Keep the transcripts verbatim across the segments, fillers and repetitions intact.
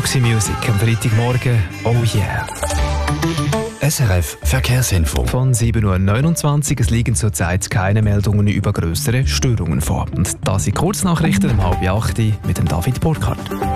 Roxy Music am Freitagmorgen. Oh yeah. S R F Verkehrsinfo. Von sieben Uhr neunundzwanzig. Es liegen zurzeit keine Meldungen über grössere Störungen vor. Und das sind Kurznachrichten um halb acht mit dem David Burkhardt.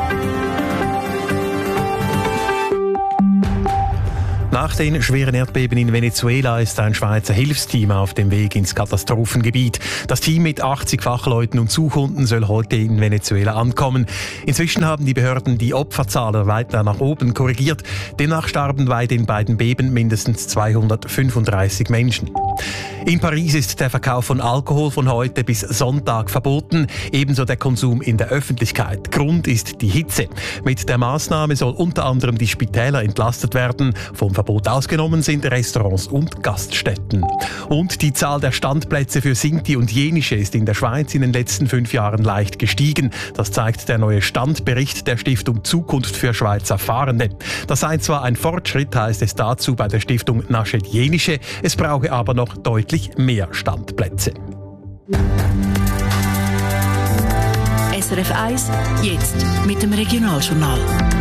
Nach den schweren Erdbeben in Venezuela ist ein Schweizer Hilfsteam auf dem Weg ins Katastrophengebiet. Das Team mit achtzig Fachleuten und Suchhunden soll heute in Venezuela ankommen. Inzwischen haben die Behörden die Opferzahlen weiter nach oben korrigiert. Demnach starben bei den beiden Beben mindestens zweihundertfünfunddreißig Menschen. In Paris ist der Verkauf von Alkohol von heute bis Sonntag verboten, ebenso der Konsum in der Öffentlichkeit. Grund ist die Hitze. Mit der Maßnahme soll unter anderem die Spitäler entlastet werden. Vom Verbot ausgenommen sind Restaurants und Gaststätten. Und die Zahl der Standplätze für Sinti und Jenische ist in der Schweiz in den letzten fünf Jahren leicht gestiegen. Das zeigt der neue Standbericht der Stiftung Zukunft für Schweizer Fahrende. Das sei zwar ein Fortschritt, heißt es dazu bei der Stiftung Naschet Jenische, es brauche aber noch deutlich mehr Standplätze. S R F eins, jetzt mit dem Regionaljournal.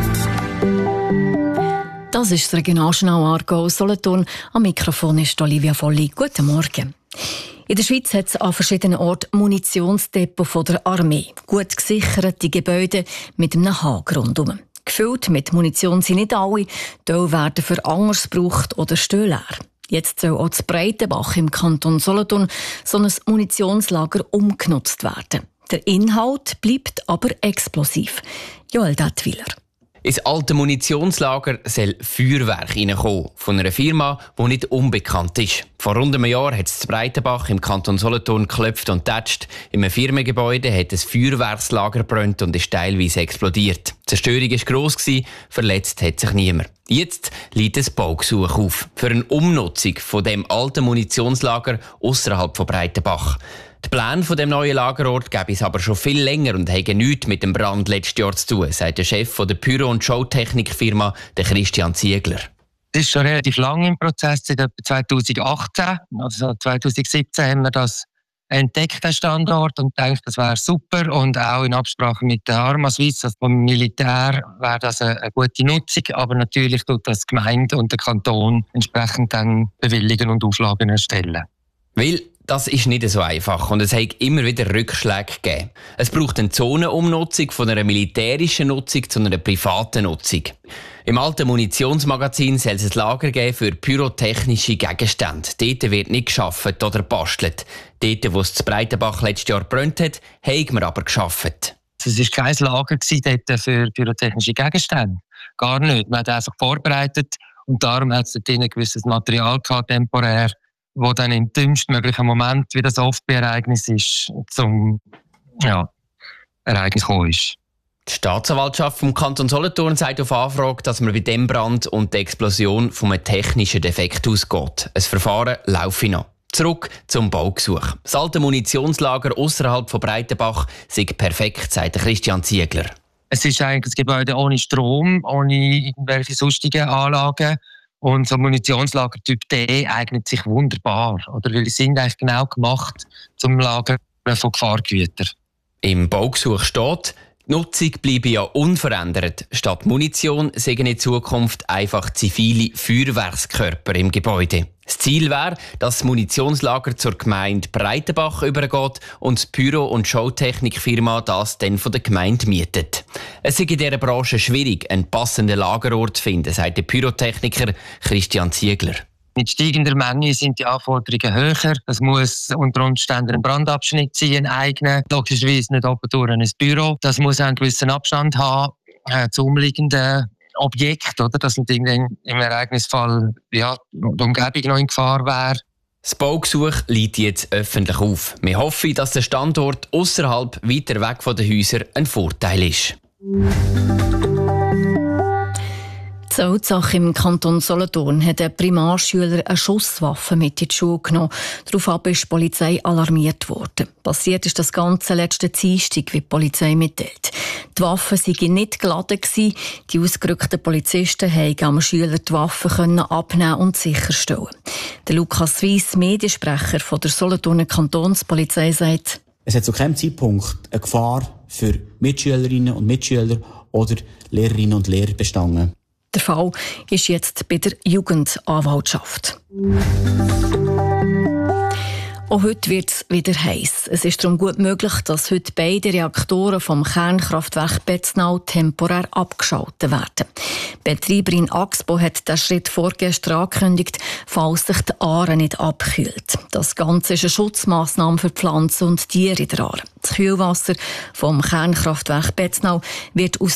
Das ist das Regionaljournal Aargau Solothurn. Am Mikrofon ist Olivia Volli. Guten Morgen. In der Schweiz hat es an verschiedenen Orten Munitionsdepots von der Armee. Gut gesicherte Gebäude mit einem Haken rundum. Gefüllt mit Munition sind nicht alle. Die werden für anderes gebraucht oder stehen leer. Jetzt soll auch das Breitenbach im Kanton Solothurn so ein Munitionslager umgenutzt werden. Der Inhalt bleibt aber explosiv. Joel Dettwiler. Ins alte Munitionslager soll Feuerwerk reinkommen, von einer Firma, die nicht unbekannt ist. Vor rund einem Jahr hat es zu Breitenbach im Kanton Solothurn geklopft und tätscht. Im Firmengebäude hat ein Feuerwerkslager gebrannt und ist teilweise explodiert. Die Zerstörung war gross, verletzt hat sich niemand. Jetzt liegt ein Baugesuch auf für eine Umnutzung von dem alten Munitionslager ausserhalb von Breitenbach. Die Pläne von dem neuen Lagerort gäbe es aber schon viel länger und haben nichts mit dem Brand letztes Jahr zu tun, sagt der Chef der Pyro- und Showtechnikfirma, der Christian Ziegler. Das ist schon relativ lange im Prozess, seit etwa zweitausendachtzehn. Also zweitausendsiebzehn haben wir das entdeckt, den Standort, und gedacht, das wäre super. Und auch in Absprache mit der Arma Suisse, also vom Militär, wäre das eine, eine gute Nutzung. Aber natürlich tut das die Gemeinde und der Kanton entsprechend dann bewilligen und Auflagen erstellen. Weil das ist nicht so einfach und es hat immer wieder Rückschläge gegeben. Es braucht eine Zonenumnutzung von einer militärischen Nutzung zu einer privaten Nutzung. Im alten Munitionsmagazin soll es ein Lager geben für pyrotechnische Gegenstände. Dort wird nicht gearbeitet oder bastelt. Dort, wo es zu Breitenbach letztes Jahr gebrannt hat, haben wir aber gearbeitet. Es war kein Lager dort für pyrotechnische Gegenstände. Gar nicht. Man hat einfach vorbereitet und darum hat es dort ein gewisses Material gehabt, temporär, wo dann im dümmsten möglichen Moment, wie das oft bei Ereignissen ist, zum ja, Ereignis gekommen ist. Die Staatsanwaltschaft vom Kanton Solothurn sagt auf Anfrage, dass man bei dem Brand und der Explosion von einem technischen Defekt ausgeht. Ein Verfahren laufe noch. Zurück zum Baugesuch. Das alte Munitionslager ausserhalb von Breitenbach sei perfekt, sagt Christian Ziegler. Es ist eigentlich ein Gebäude ohne Strom, ohne irgendwelche sonstigen Anlagen. Und so ein Munitionslager Typ D eignet sich wunderbar. Oder? Weil sie sind eigentlich genau gemacht zum Lagern von Gefahrgütern. Im Baugesuch steht, die Nutzung bleibe ja unverändert. Statt Munition sägen in Zukunft einfach zivile Feuerwerkskörper im Gebäude. Das Ziel wäre, dass das Munitionslager zur Gemeinde Breitenbach übergeht und die Pyro- und Showtechnikfirma das dann von der Gemeinde mietet. Es ist in dieser Branche schwierig, einen passenden Lagerort zu finden, sagt der Pyrotechniker Christian Ziegler. Mit steigender Menge sind die Anforderungen höher. Es muss unter Umständen ein Brandabschnitt sein, ein eigener. Logischerweise nicht oben durch ein Büro. Das muss einen gewissen Abstand haben äh, zu umliegenden Objekten, oder? Dass nicht im Ereignisfall ja, die Umgebung noch in Gefahr wäre. Das Baugesuch liegt jetzt öffentlich auf. Wir hoffen, dass der Standort ausserhalb, weiter weg von den Häusern ein Vorteil ist. In Zelzach im Kanton Solothurn hat ein Primarschüler eine Schusswaffe mit in die Schule genommen. Daraufhin ist die Polizei alarmiert worden. Passiert ist das Ganze letzten Dienstag, wie die Polizei mitteilt. Die Waffen waren nicht geladen. Die ausgerückten Polizisten konnten am Schüler die Waffen abnehmen und sicherstellen. Der Lukas Weiss, Mediensprecher von der Solothurner Kantonspolizei, sagt: Es hat zu keinem Zeitpunkt eine Gefahr für Mitschülerinnen und Mitschüler oder Lehrerinnen und Lehrer bestanden. Der Fall ist jetzt bei der Jugendanwaltschaft. Auch heute wird es wieder heiß. Es ist darum gut möglich, dass heute beide Reaktoren vom Kernkraftwerk Betznau temporär abgeschaltet werden. Die Betreiberin Axpo hat den Schritt vorgestern angekündigt, falls sich die Aare nicht abkühlt. Das Ganze ist eine Schutzmaßnahme für Pflanzen und Tiere in der Aare. Das Kühlwasser vom Kernkraftwerk Betznau wird aus